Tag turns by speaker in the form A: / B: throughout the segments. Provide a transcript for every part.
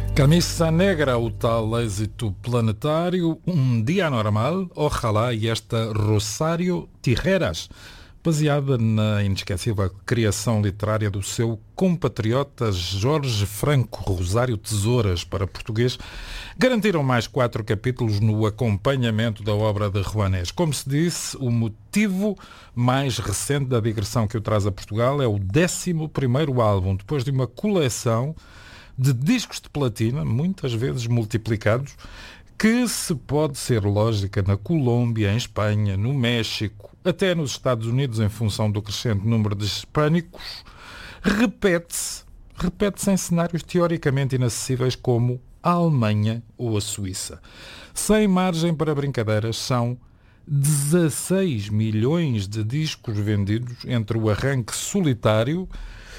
A: Camisa Negra, o tal êxito planetário, Um Dia Normal, Ojalá, e esta Rosário Tijeras, baseada na inesquecível criação literária do seu compatriota Jorge Franco, Rosário Tesouras para português, garantiram mais 4 capítulos no acompanhamento da obra de Juanes. Como se disse, o motivo mais recente da digressão que o traz a Portugal é o 11º álbum, depois de uma coleção de discos de platina, muitas vezes multiplicados, que se pode ser lógica na Colômbia, em Espanha, no México, até nos Estados Unidos, em função do crescente número de hispânicos, repete-se em cenários teoricamente inacessíveis como a Alemanha ou a Suíça. Sem margem para brincadeiras, são 16 milhões de discos vendidos entre o arranque solitário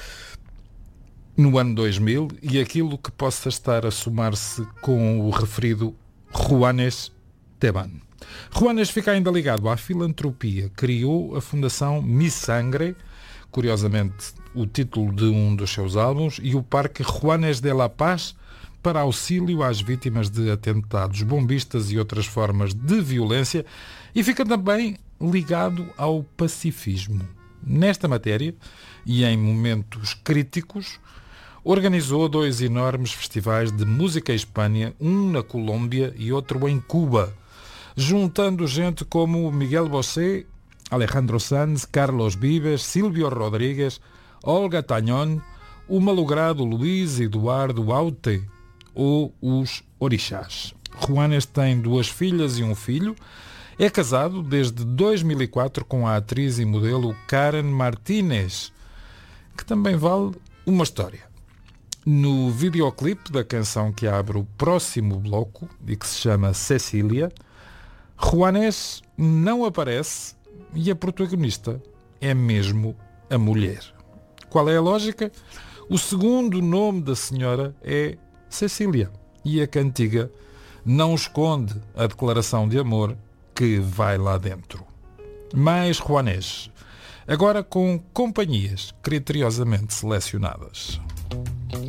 A: no ano 2000 e aquilo que possa estar a somar-se com o referido Juanes Teban. Juanes fica ainda ligado à filantropia. Criou a Fundação Mi Sangre, curiosamente o título de um dos seus álbuns, e o Parque Juanes de la Paz, para auxílio às vítimas de atentados bombistas e outras formas de violência, e fica também ligado ao pacifismo. Nesta matéria, e em momentos críticos, organizou 2 enormes festivais de música hispânica, um na Colômbia e outro em Cuba, juntando gente como Miguel Bosé, Alejandro Sanz, Carlos Vives, Silvio Rodríguez, Olga Tañón, o malogrado Luís Eduardo Aute ou os Orixás. Juanes tem 2 filhas e um filho. É casado desde 2004 com a atriz e modelo Karen Martínez, que também vale uma história. No videoclipe da canção que abre o próximo bloco e que se chama Cecília, Juanes não aparece e a protagonista é mesmo a mulher. Qual é a lógica? O segundo nome da senhora é Cecília e a cantiga não esconde a declaração de amor que vai lá dentro. Mais Juanes, agora com companhias criteriosamente selecionadas.